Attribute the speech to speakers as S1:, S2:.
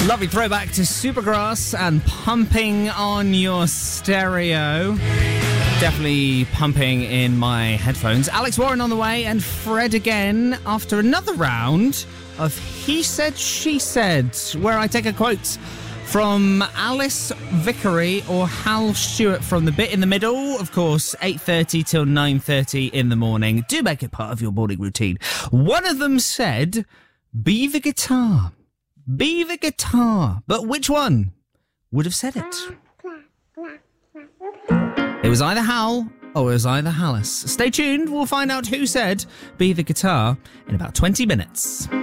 S1: Lovely throwback to Supergrass and Pumping on Your Stereo. Definitely pumping in my headphones. Alex Warren on the way and Fred again after another round of He Said, She Said, where I take a quote from Alice Vickery or Hal Stewart from the bit in the middle. Of course, 8:30 till 9:30 in the morning. Do make it part of your morning routine. One of them said, be the guitar. Be the guitar. But which one would have said it? It was either Hal or it was either Alice. Stay tuned. We'll find out who said be the guitar in about 20 minutes.